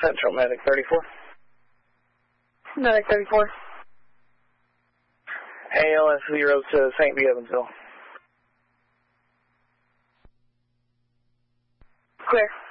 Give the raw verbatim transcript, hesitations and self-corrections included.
Central, Medic thirty-four. Medic thirty-four. A L S zero to Saint B. Evansville. Clear.